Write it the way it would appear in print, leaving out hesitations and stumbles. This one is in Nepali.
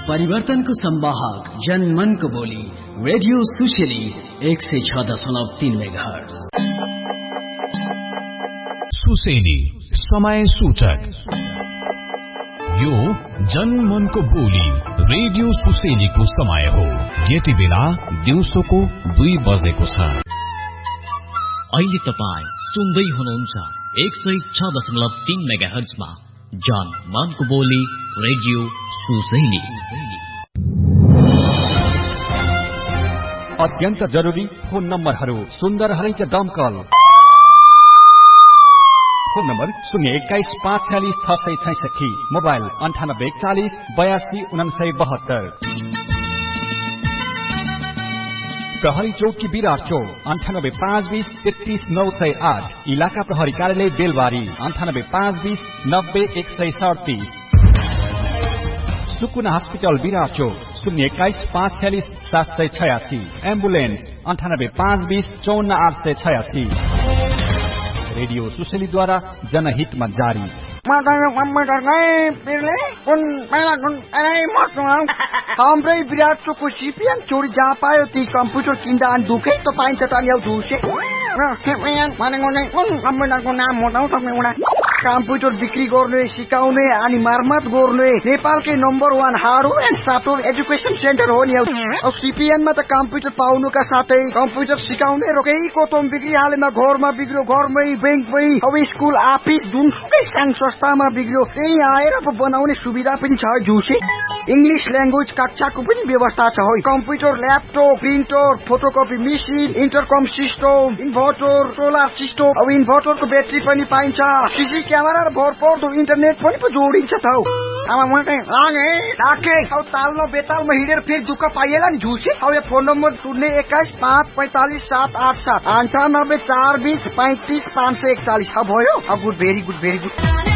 परिवर्तनको संवाहक जनमनको बोली रेडियो सुशेली 106.3 मेगाहर्ज। सुशेली समय सूचक। यो जनमनको बोली रेडियो सुशेलीको समय हो। यति बेला दिउँसोको 2 बजेको छ। अहिले तपाई सुन्दै हुनुहुन्छ 106.3 मेगाहर्जमा जनमनको बोली रेडियो सुशेली। अत्यन्त जरुरी फोन नम्बरहरू सुन्दर हरैच दमकल। Phone number 021-546-666, mobile 9840-82-9972। प्रहरी चौकी विराट चौक 98-520-33-908। इलाका प्रहरी कार्यालय बेलबारी 98-520-90-137। सुकुना हस्पिटल विराट चौक 021-546-786। एम्बुलेन्स 98-520-54-886। रेडियो सुशेलीद्वारा जनहितमा जारी। हाम्रै विराट चोकको सिपिएन चोरी जहाँ पायो ती कम्प्युटर किन्दा अनि दुखै त पाइन्छ त नि धुसे कम्प्युटरको नाम बताउ तपाईँ। कम्प्युटर बिक्री गर्ने, सिकाउने अनि मर्मत गर्ने नेपालकै number 1 hardware and software education centre हो नि। अब सिपिएनमा त कम्प्युटर पाउनुका साथै कम्प्युटर सिकाउने र केही कोतम बिक्री हालेमा घरमा बिग्रियो, घरमै, बैंकमै, अब स्कुल अफिस जुनसुकै संघ संस्थामा बिग्रियो त्यही आएर बनाउने सुविधा पनि छ जुसे। इंग्लिश ल्याङ्ग्वेज कक्षाको पनि व्यवस्था छ हो। Computer, laptop, printer, photocopy machine, इन्टरकम system, inverter, solar system, अब इन्भर्टरको ब्याट्री पनि पाइन्छ। सीसी क्यामेरा र भरपर्दो इन्टरनेट पनि जोडिन्छ त हौ। अब तालमा बेतालमा हिँडेर फेरि दुःख पाइएला नि झुसे। अब यो फोन नम्बर 021-545-787 98-420-35-541। भयो। अब good, very good, very good.